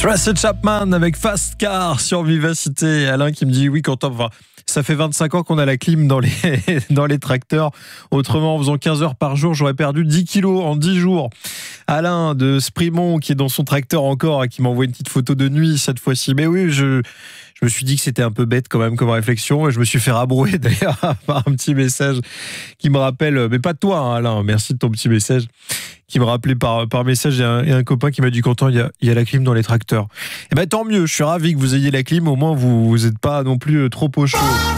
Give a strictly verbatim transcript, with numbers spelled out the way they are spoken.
Tracy Chapman avec Fast Car sur Vivacité. Alain qui me dit oui, Quentin, enfin, ça fait vingt-cinq ans qu'on a la clim dans les, dans les tracteurs. Autrement, en faisant quinze heures par jour, j'aurais perdu dix kilos en dix jours. Alain de Sprimont qui est dans son tracteur encore et qui m'envoie une petite photo de nuit cette fois-ci. Mais oui, je, je me suis dit que c'était un peu bête quand même comme réflexion. Et je me suis fait rabrouer d'ailleurs par un petit message qui me rappelle, mais pas de toi hein, Alain, merci de ton petit message, qui me rappelait par, par message et un, et un copain qui m'a dit Quentin, il y a, il y a la clim dans les tracteurs. Et ben tant mieux, je suis ravi que vous ayez la clim, au moins vous n'êtes pas non plus trop au chaud.